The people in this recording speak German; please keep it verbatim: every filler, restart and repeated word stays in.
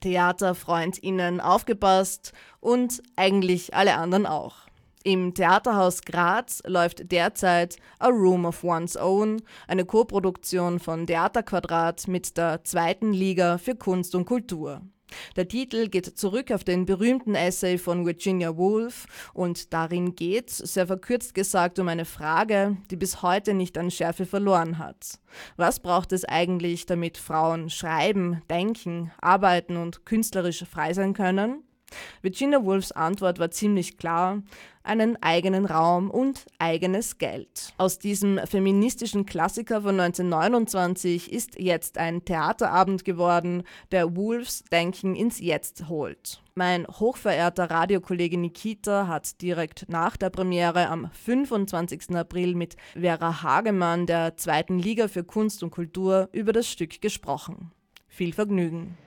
TheaterfreundInnen aufgepasst und eigentlich alle anderen auch. Im Theaterhaus Graz läuft derzeit A Room of One's Own, eine Koproduktion von Theater Quadrat mit der zweiten Liga für Kunst und Kultur. Der Titel geht zurück auf den berühmten Essay von Virginia Woolf und darin geht es, sehr verkürzt gesagt, um eine Frage, die bis heute nicht an Schärfe verloren hat. Was braucht es eigentlich, damit Frauen schreiben, denken, arbeiten und künstlerisch frei sein können? Virginia Woolfs Antwort war ziemlich klar: einen eigenen Raum und eigenes Geld. Aus diesem feministischen Klassiker von neunzehnhundertneunundzwanzig ist jetzt ein Theaterabend geworden, der Woolfs Denken ins Jetzt holt. Mein hochverehrter Radiokollege Nikita hat direkt nach der Premiere am fünfundzwanzigsten April mit Vera Hagemann der zweiten Liga für Kunst und Kultur über das Stück gesprochen. Viel Vergnügen!